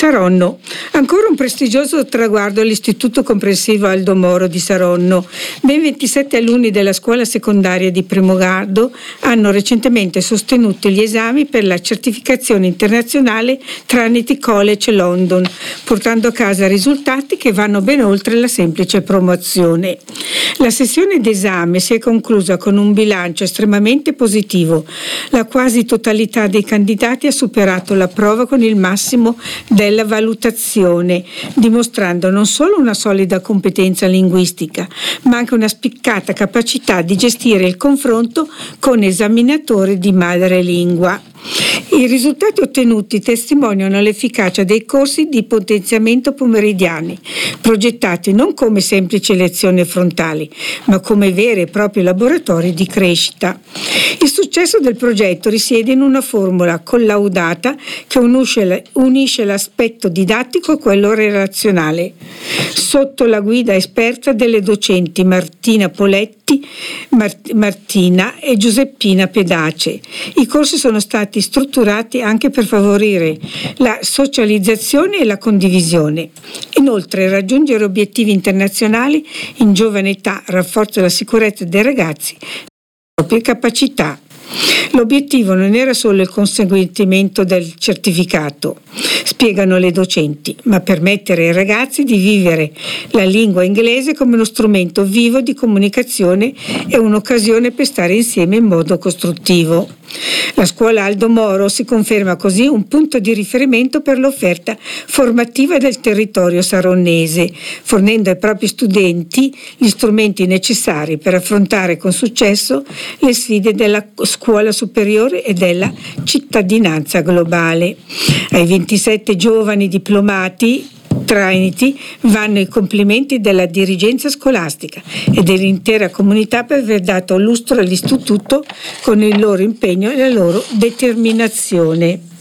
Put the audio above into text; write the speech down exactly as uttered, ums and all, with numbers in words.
Saronno. Ancora un prestigioso traguardo all'Istituto Comprensivo Aldo Moro di Saronno. Ben ventisette alunni della scuola secondaria di Primogardo hanno recentemente sostenuto gli esami per la certificazione internazionale Trinity College London, portando a casa risultati che vanno ben oltre la semplice promozione. La sessione d'esame si è conclusa con un bilancio estremamente positivo. La quasi totalità dei candidati ha superato la prova con il massimo della valutazione, dimostrando non solo una solida competenza linguistica, ma anche una spiccata capacità di gestire il confronto con esaminatori di madrelingua. I risultati ottenuti testimoniano l'efficacia dei corsi di potenziamento pomeridiani, progettati non come semplici lezioni frontali, ma come veri e propri laboratori di crescita. Il successo del progetto risiede in una formula collaudata che unisce, unisce l'aspetto didattico a quello relazionale, sotto la guida esperta delle docenti Martina Poletti, Mart- Martina e Giuseppina Pedace. I corsi sono stati strutturati anche per favorire la socializzazione e la condivisione. Inoltre, raggiungere obiettivi internazionali in giovane età rafforza la sicurezza dei ragazzi e le proprie capacità. L'obiettivo non era solo il conseguimento del certificato, spiegano le docenti, ma permettere ai ragazzi di vivere la lingua inglese come uno strumento vivo di comunicazione e un'occasione per stare insieme in modo costruttivo. La scuola Aldo Moro si conferma così un punto di riferimento per l'offerta formativa del territorio saronnese, fornendo ai propri studenti gli strumenti necessari per affrontare con successo le sfide della scuola superiore e della cittadinanza globale. Ai ventisette giovani diplomati Trinity vanno i complimenti della dirigenza scolastica e dell'intera comunità per aver dato lustro all'istituto con il loro impegno e la loro determinazione.